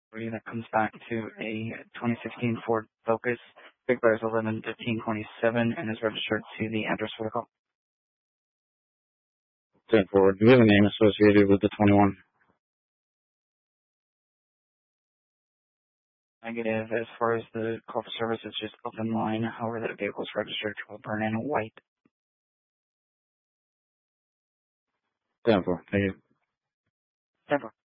That comes back to a 2016 Ford Focus. Big Bears 111527 and is registered to the address for the call. 10 forward. Do we have a name associated with the 21? Negative. As far as the call for service, it's just open line. However, that vehicle is registered to a burn in white. 10 forward. Thank you. 10 4.